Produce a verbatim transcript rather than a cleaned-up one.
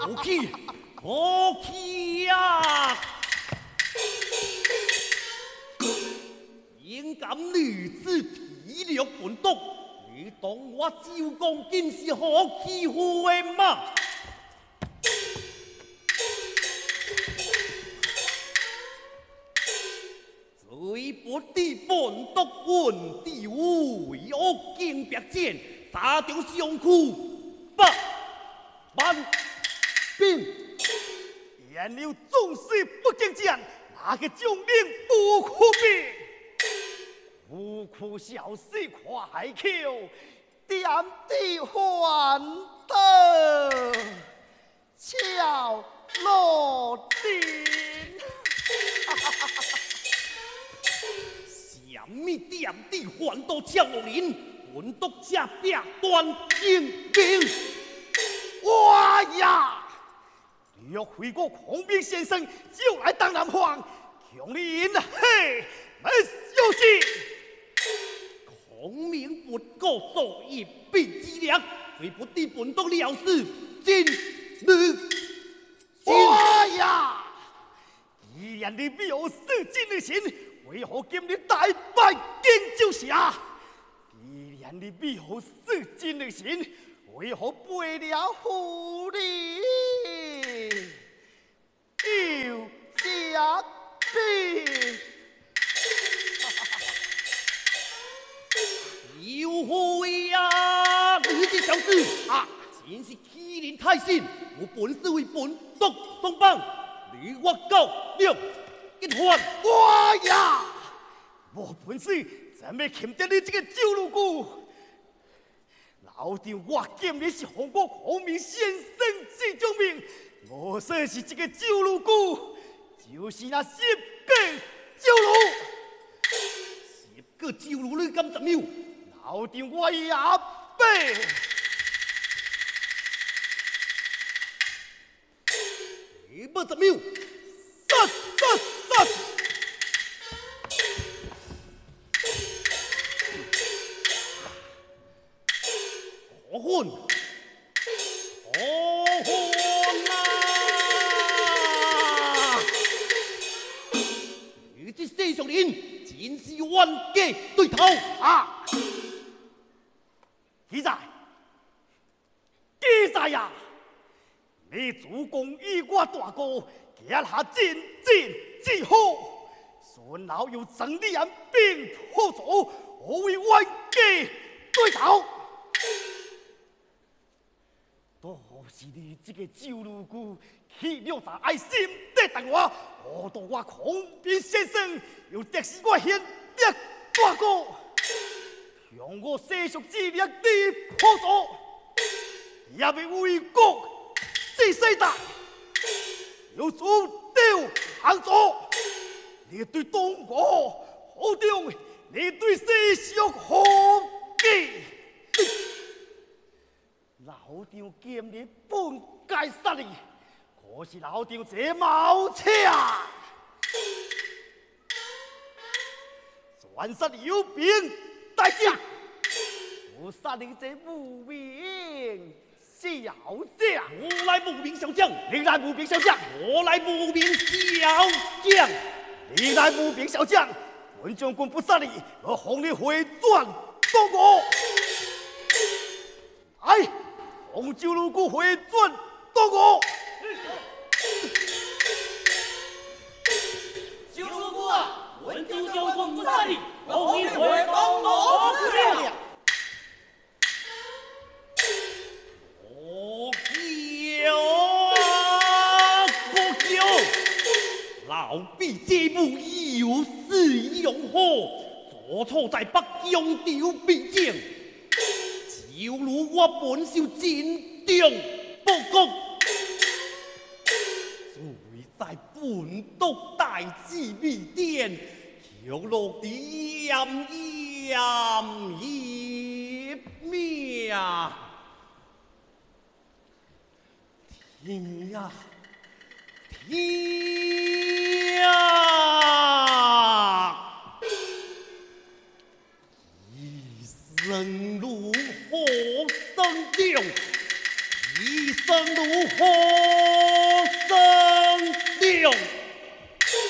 好气，好气呀！竟敢如此体力本毒，你当我周公瑾是好欺负的吗？最不知本毒问地为恶经别战，杀掉相苦八万兵。 言了总是不敬战，哪个将领不苦命？苦苦小事快口，点地还得俏落定。 什么点地还到俏落林？本督这边断英兵。 哇呀！若回过孔明先生就来当南皇，孔令嘿，没有戏。 孔明不过做一臂之力，最不知本督了事，今日哇呀！既然你没有自尽的心，为何今日大败荆州峡？既然你没有自尽的心，为何背了狐狸又下兵？ 有悔呀！你这小子啊，真是欺人太甚！有本事为本督松绑，你我够了一换。 哇呀！我本事怎么欠得你这个九路姑？老丈我今日是红过孔明先生这种命，我说是这个九路姑，就是那十个九路。 十个九路你敢怎么？ 老丈我也背。 你不怎么？杀杀杀！何混？何混啊！你这四小人真是冤家对头啊！记在，记在呀！你主公与我大哥结下真正之好，孙老又整理人兵合作，我为冤家对头。都是你这个九路姑，气了在爱心得等我，恶到我孔明先生，又得是我贤弟大哥，让我世俗之力的合作，也要为国之世代，有主调行作。你对东国好重，你对世俗好记。老丈今日本该杀你，可是老丈这毛车啊！全杀有兵代将，不杀你这无名小将。 我来无名小将， 你来无名小将， 我来无名小将， 你来无名小将。文将军不杀你，我哄你回转东国。来！红九路姑回转东国。 九路姑啊，文州将军不杀你，我你回东国不了。 我叫啊，我叫！老毕这部有事用何？坐错在北疆丢必将。就如我本就真正报告，罪在本督大智未典，却落得奄奄一命。天呀，天呀！一生如何生长？一生如何